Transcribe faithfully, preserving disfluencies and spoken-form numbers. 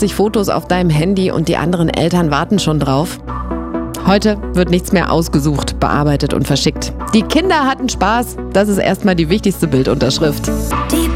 fünfzig Fotos auf deinem Handy und die anderen Eltern warten schon drauf. Heute wird nichts mehr ausgesucht, bearbeitet und verschickt. Die Kinder hatten Spaß, das ist erstmal die wichtigste Bildunterschrift. Die